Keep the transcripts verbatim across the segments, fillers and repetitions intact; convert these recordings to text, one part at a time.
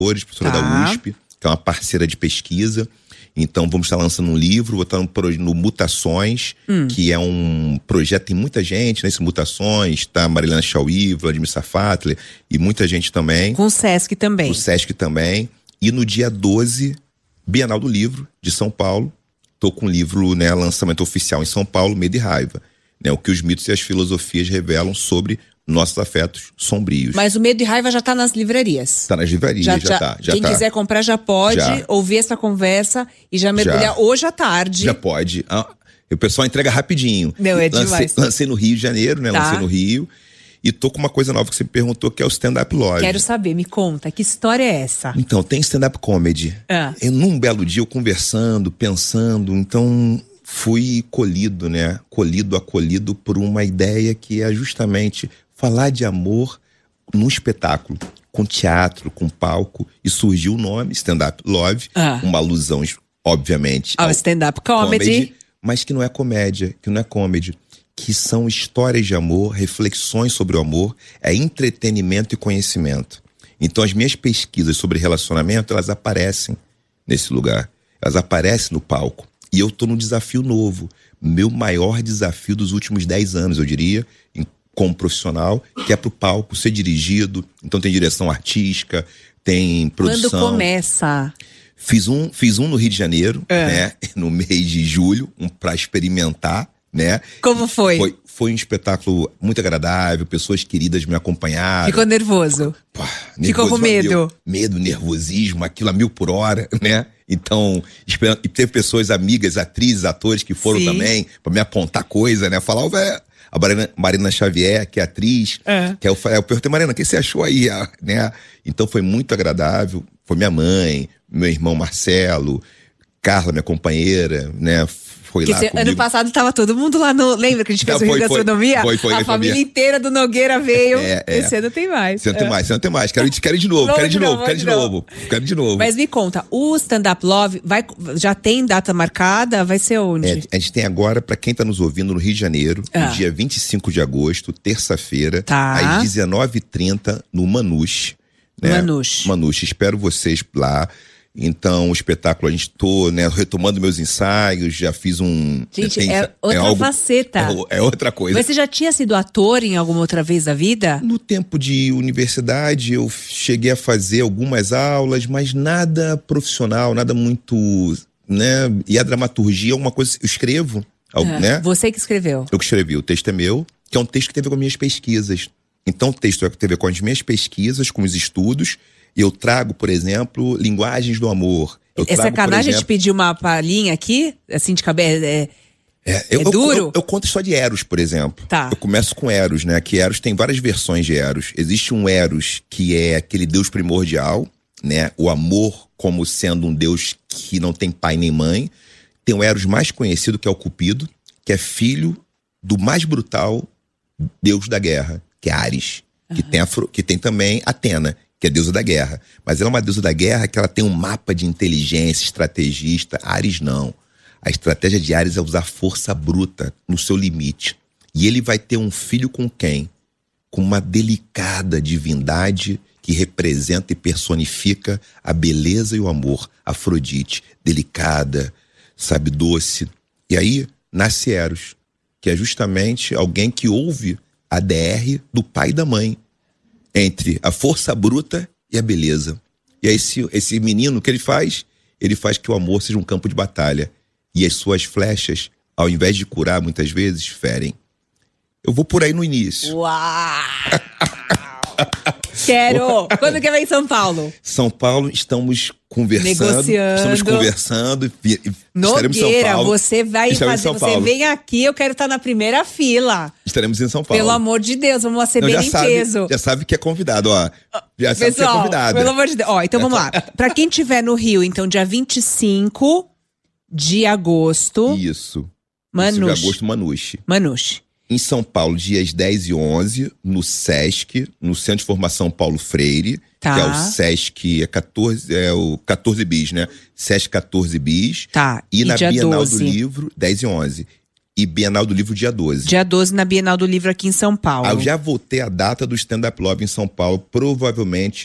professora Tá. da U S P, que é uma parceira de pesquisa. Então vamos estar lançando um livro, vou estar no, pro- no Mutações, Hum. que é um projeto, tem muita gente nesse Mutações, tá Marilena Chauí, Vladimir Safatli e muita gente também. Com o Sesc também. O Sesc também. E no dia doze, Bienal do Livro, de São Paulo. Tô com o livro, né, lançamento oficial em São Paulo, Medo e Raiva. Né, o que os mitos e as filosofias revelam sobre nossos afetos sombrios. Mas o Medo e Raiva já tá nas livrarias. Tá nas livrarias, já, já tá. Já Quem tá. quiser comprar já pode Já. ouvir essa conversa e já mergulhar Já. hoje à tarde. Já pode. Ah, o pessoal entrega rapidinho. Não, é lancei, demais. Lancei no Rio de Janeiro, né? Tá. Lancei no Rio. E tô com uma coisa nova que você me perguntou, que é o stand-up lodge. Quero saber, me conta, que história é essa? Então, tem stand-up comedy. Ah. Eu, num belo dia, eu conversando, pensando, então fui colhido, né? Colhido, acolhido por uma ideia que é justamente falar de amor num espetáculo, com teatro, com palco. E surgiu o nome, Stand-up Love, Ah. uma alusão, obviamente, Ao stand-up comedy. mas que não é comédia, que não é comedy. Que são histórias de amor, reflexões sobre o amor, é entretenimento e conhecimento. Então as minhas pesquisas sobre relacionamento, elas aparecem nesse lugar. Elas aparecem no palco. E eu tô num desafio novo. Meu maior desafio dos últimos dez anos, eu diria, em- como profissional, que é pro palco ser dirigido. Então tem direção artística, tem produção. Quando começa? Fiz um, fiz um no Rio de Janeiro, É. né? No mês de julho, um pra experimentar, né? Como foi? Foi, foi um espetáculo muito agradável, pessoas queridas me acompanharam. Ficou nervoso? Pá, Ficou com nervoso a mil. medo? Medo, nervosismo, aquilo a mil por hora, né? Então, esperando, e teve pessoas, amigas, atrizes, atores que foram Sim. também pra me apontar coisa, né? Falar, ó, velho, a Marina, Marina Xavier, que é atriz, É. que eu, falei- eu perguntei, Marina, o que você achou aí? Ah, né? Então foi muito agradável. Foi minha mãe, meu irmão Marcelo, Carla, minha companheira, né? Foi Porque lá cê- comigo. ano passado tava todo mundo lá no. Lembra que a gente fez Não, o Rio foi, foi. Gastronomia? Foi, foi, a foi, família foi. inteira do Nogueira veio. É, é. Esse ano tem mais. Você não tem É. mais, você não tem mais. Quero ir, quero ir de novo, Vamos quero ir de de novo, novo, quero ir de vamos de novo. Quero ir de novo. Mas me conta, o Stand-Up Love vai, já tem data marcada? Vai ser onde? É, a gente tem agora, pra quem tá nos ouvindo, no Rio de Janeiro, Ah. no dia vinte e cinco de agosto, terça-feira, Tá. às dezenove e trinta, no Manush. Né? Manush. Manush, espero vocês lá. Então, o espetáculo, a gente tô, né, retomando meus ensaios, já fiz um... Gente, tem- é outra algo- faceta. É, é outra coisa. Mas você já tinha sido ator em alguma outra vez da vida? No tempo de universidade, eu cheguei a fazer algumas aulas, mas nada profissional, nada muito, né? E a dramaturgia é uma coisa, eu escrevo, algo, É, né? Você que escreveu. Eu que escrevi, o texto é meu, que é um texto que teve a ver com as minhas pesquisas. Então o texto teve a ver com as minhas pesquisas, com os estudos, e eu trago, por exemplo, linguagens do amor. Eu É trago, por sacanagem exemplo, te pedir uma palhinha aqui? Assim, de cabeça. É... É, eu, É eu- duro? Eu, eu conto a história de Eros, por exemplo. Tá. Eu começo com Eros, né? Que Eros tem várias versões de Eros. Existe um Eros que é aquele deus primordial, né? O amor como sendo um deus que não tem pai nem mãe. Tem o Eros mais conhecido, que é o Cupido, que é filho do mais brutal deus da guerra, que é Ares. Que, tem Afro- que tem também Atena, que é deusa da guerra. Mas ela é uma deusa da guerra que ela tem um mapa de inteligência, estrategista. Ares não. A estratégia de Ares é usar força bruta no seu limite. E ele vai ter um filho com quem? Com uma delicada divindade que representa e personifica a beleza e o amor. Afrodite, delicada, sabe, doce. E aí nasce Eros, que é justamente alguém que ouve a D R do pai e da mãe, entre a força bruta e a beleza. E aí esse, esse menino, o que ele faz? Ele faz que o amor seja um campo de batalha. E as suas flechas, ao invés de curar, muitas vezes, ferem. Eu vou por aí no início. Uau! Quero! Quando que vai em São Paulo? São Paulo, estamos conversando. Negociando. Estamos conversando. E, e estaremos em São Nogueira, Paulo. você vai Estaremos fazer. em São Você Paulo. vem aqui, eu quero estar na primeira fila. Estaremos em São Paulo. Pelo amor de Deus, vamos Não, receber já em sabe, peso. já sabe que é convidado, ó. Já sabe que é Pessoal, convidado. pelo amor de Deus. Ó, então vamos lá. Pra quem tiver no Rio, então, dia vinte e cinco de agosto, Isso. Manush. Isso de agosto, Manush. Manush. Em São Paulo, dias dez e onze, no Sesc, no Centro de Formação Paulo Freire, Tá. que é o Sesc, é, quatorze, é o quatorze bis, né? Sesc quatorze bis. Tá. E, E na dia Bienal doze? do Livro, dez e onze. E Bienal do Livro, dia doze. Dia doze na Bienal do Livro aqui em São Paulo. Ah, eu já vou ter a data do Stand Up Love em São Paulo, provavelmente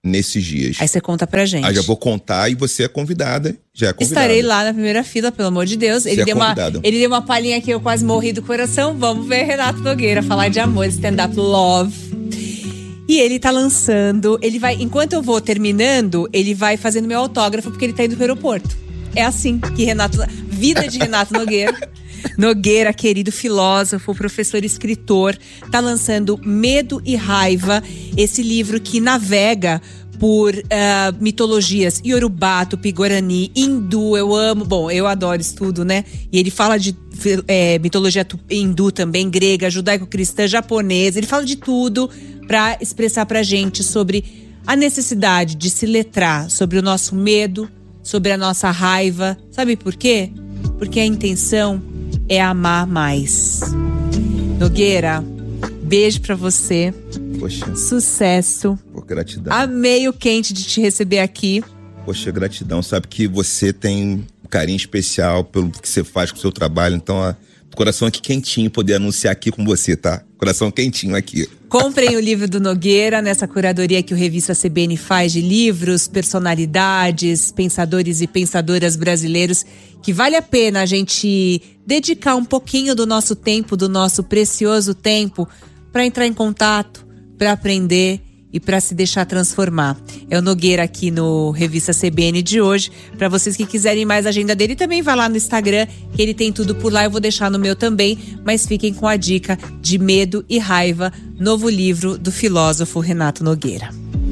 nesses dias? Aí você conta pra gente. Aí já vou contar e você é convidada, já é convidada. Estarei lá na primeira fila, pelo amor de Deus. Ele, é deu, uma, ele deu uma palhinha que eu quase morri do coração. Vamos ver Renato Nogueira falar de amor, stand-up love. E ele tá lançando, ele vai, enquanto eu vou terminando, ele vai fazendo meu autógrafo, porque ele tá indo pro aeroporto. É assim que Renato, vida de Renato Nogueira. Nogueira, querido filósofo, professor e escritor, tá lançando Medo e Raiva, esse livro que navega por uh, mitologias Yorubá, Tupi-Guarani, hindu, eu amo, bom, eu adoro isso tudo, né? E ele fala de é, mitologia hindu também, grega, judaico-cristã, japonesa, ele fala de tudo para expressar pra gente sobre a necessidade de se letrar sobre o nosso medo, sobre a nossa raiva. Sabe por quê? Porque a intenção é amar mais. Nogueira, beijo pra você. Poxa. Sucesso. Pô, gratidão. Amei o quente de te receber aqui. Poxa, gratidão. Sabe que você tem um carinho especial pelo que você faz com o seu trabalho. Então, ó, coração aqui quentinho poder anunciar aqui com você, tá? Coração quentinho aqui. Comprem o livro do Nogueira nessa curadoria que o Revista C B N faz de livros, personalidades, pensadores e pensadoras brasileiros, que vale a pena a gente dedicar um pouquinho do nosso tempo, do nosso precioso tempo, para entrar em contato, para aprender e para se deixar transformar. É o Nogueira aqui no Revista C B N de hoje. Para vocês que quiserem mais agenda dele, também vai lá no Instagram, que ele tem tudo por lá. Eu vou deixar no meu também, mas fiquem com a dica de Medo e Raiva, novo livro do filósofo Renato Nogueira.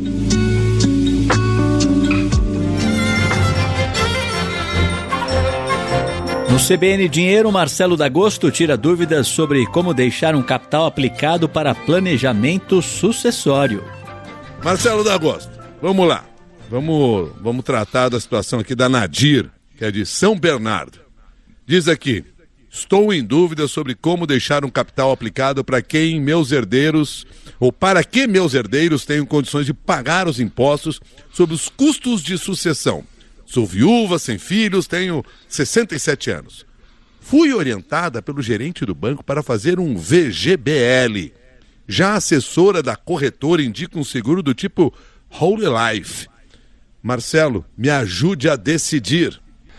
No C B N Dinheiro, Marcelo D'Agosto tira dúvidas sobre como deixar um capital aplicado para planejamento sucessório. Marcelo D'Agosto, vamos lá. Vamos, vamos tratar da situação aqui da Nadir, que é de São Bernardo. Diz aqui: estou em dúvida sobre como deixar um capital aplicado para quem meus herdeiros, ou para que meus herdeiros tenham condições de pagar os impostos sobre os custos de sucessão. Sou viúva, sem filhos, tenho sessenta e sete anos. Fui orientada pelo gerente do banco para fazer um V G B L. Já a assessora da corretora indica um seguro do tipo Whole Life. Marcelo, me ajude a decidir.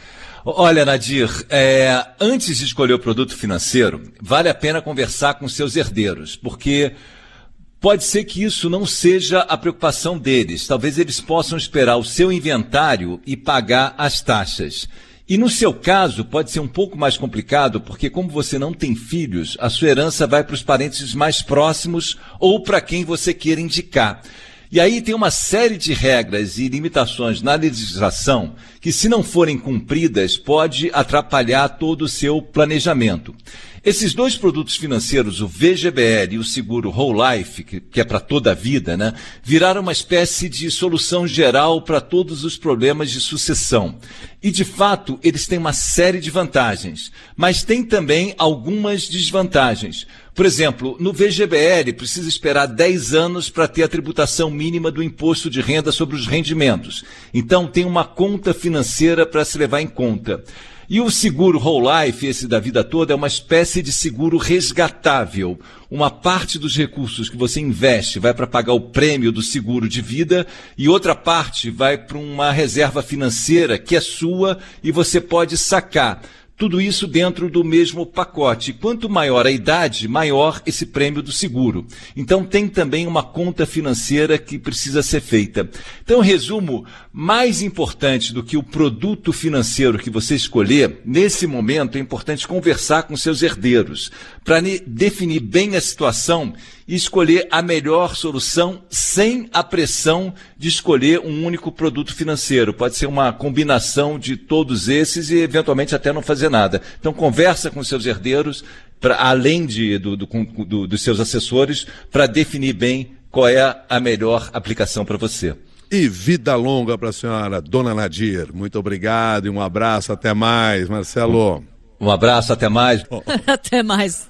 Olha, Nadir, é, antes de escolher o produto financeiro, vale a pena conversar com seus herdeiros, porque pode ser que isso não seja a preocupação deles. Talvez eles possam esperar o seu inventário e pagar as taxas. E no seu caso, pode ser um pouco mais complicado, porque como você não tem filhos, a sua herança vai para os parentes mais próximos ou para quem você queira indicar. E aí tem uma série de regras e limitações na legislação que, se não forem cumpridas, pode atrapalhar todo o seu planejamento. Esses dois produtos financeiros, o V G B L e o seguro Whole Life, que, que é para toda a vida, né, viraram uma espécie de solução geral para todos os problemas de sucessão. E, de fato, eles têm uma série de vantagens, mas tem também algumas desvantagens. Por exemplo, no V G B L precisa esperar dez anos para ter a tributação mínima do imposto de renda sobre os rendimentos. Então, tem uma conta financeira para se levar em conta. E o seguro Whole Life, esse da vida toda, é uma espécie de seguro resgatável. Uma parte dos recursos que você investe vai para pagar o prêmio do seguro de vida e outra parte vai para uma reserva financeira que é sua e você pode sacar. Tudo isso dentro do mesmo pacote. Quanto maior a idade, maior esse prêmio do seguro. Então tem também uma conta financeira que precisa ser feita. Então, resumo, mais importante do que o produto financeiro que você escolher, nesse momento é importante conversar com seus herdeiros para definir bem a situação e escolher a melhor solução sem a pressão de escolher um único produto financeiro. Pode ser uma combinação de todos esses e, eventualmente, até não fazer nada. Então, conversa com seus herdeiros, pra, além de, do, do, do, dos seus assessores, para definir bem qual é a melhor aplicação para você. E vida longa para a senhora, dona Nadir. Muito obrigado e um abraço. Até mais, Marcelo. Um abraço, até mais. Oh. Até mais.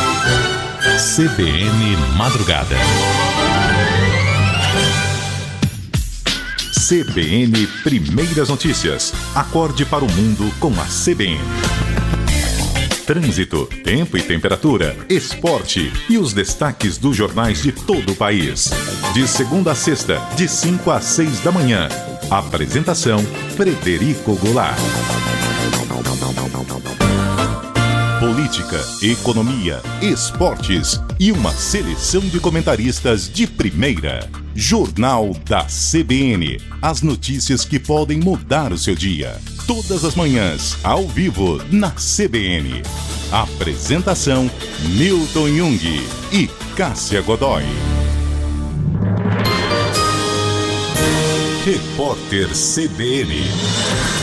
C B N Madrugada. C B N Primeiras Notícias. Acorde para o mundo com a C B N. trânsito, tempo e temperatura, esporte e os destaques dos jornais de todo o país. De segunda a sexta, de cinco às seis da manhã. Apresentação: Frederico Goulart. Política, economia, esportes e uma seleção de comentaristas de primeira. Jornal da C B N. As notícias que podem mudar o seu dia. Todas as manhãs, ao vivo, na C B N. Apresentação: Newton Jung e Cássia Godoy. Repórter C B N.